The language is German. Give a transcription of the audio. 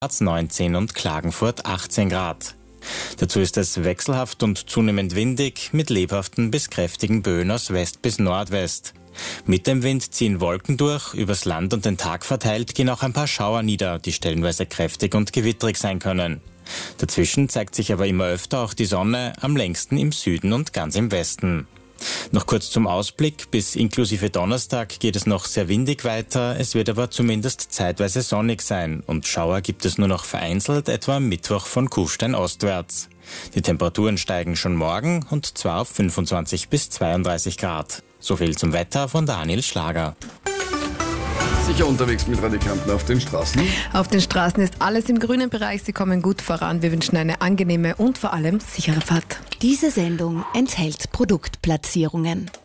Graz 19 und Klagenfurt 18 Grad. Dazu ist es wechselhaft und zunehmend windig mit lebhaften bis kräftigen Böen aus West bis Nordwest. Mit dem Wind ziehen Wolken durch, übers Land und den Tag verteilt gehen auch ein paar Schauer nieder, die stellenweise kräftig und gewittrig sein können. Dazwischen zeigt sich aber immer öfter auch die Sonne, am längsten im Süden und ganz im Westen. Noch kurz zum Ausblick, bis inklusive Donnerstag geht es noch sehr windig weiter, es wird aber zumindest zeitweise sonnig sein und Schauer gibt es nur noch vereinzelt, etwa am Mittwoch von Kufstein ostwärts. Die Temperaturen steigen schon morgen und zwar auf 25 bis 32 Grad. So viel zum Wetter von Daniel Schlager. Sicher unterwegs mit Radikanten auf den Straßen. Auf den Straßen ist alles im grünen Bereich. Sie kommen gut voran. Wir wünschen eine angenehme und vor allem sichere Fahrt. Diese Sendung enthält Produktplatzierungen.